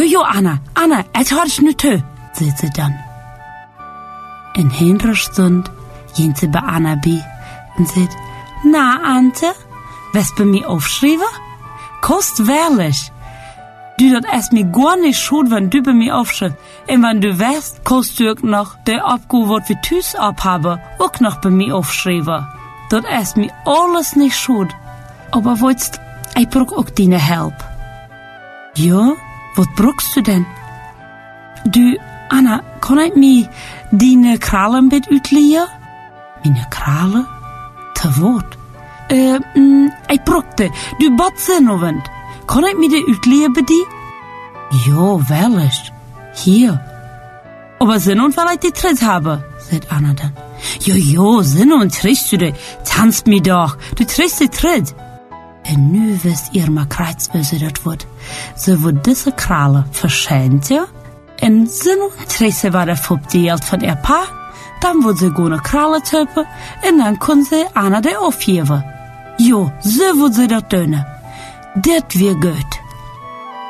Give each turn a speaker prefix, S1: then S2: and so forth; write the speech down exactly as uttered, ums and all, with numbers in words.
S1: Jo, jo, Anna, Anna, het had ik nu toe, zei ze dan. En heenere stund ging ze bij Anna bij en zei, na, Ante, was bij mij aufschrijven? Kost wehrlich. Du dat es mir gar nicht schuld, wenn du bei mir aufschreibst. Und wenn du weißt, kannst du auch noch der Abgabe, was wir tüs abhaben, auch noch bei mir aufschreiben. Dat es mir alles nicht schuld. Aber wolltest, ich brauch auch deine Help. Ja, was brauchst du denn? Du, Anna, kann ich mir deine Krallen mit utleihen? Meine Krallen? Te wat? Äh, mm, ich brauchte, du Badzinnovend. Kan ik me de uitleihen bij die? Ja, wel eens. Hier. Aber Sinn und weil ich die Tritt habe, sagt Anna dann. Jo, jo, Sinn und trittst du die. Tanzt mir doch. Du trittst die Tritt. Und nu wisst ihr mal kreuz, wie sie das wird. Sie wird diese Kralle verschenkt, ja? Und Sinn und tritt war der Fubdeelt von ihr Pa. Dann wird sie gute Kralle töpen. Und dann kann sie Anna der aufgeben. Jo, so wird sie das tun. Dat weer gut.